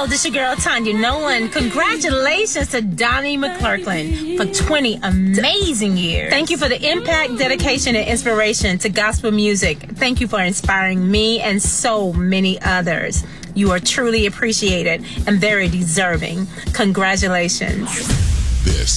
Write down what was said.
Hello, this your girl Tanya Nolan. Congratulations to Donnie McClurkin for 20 amazing years. Thank you for the impact, dedication, and inspiration to gospel music. Thank you for inspiring me and so many others. You are truly appreciated and very deserving. Congratulations.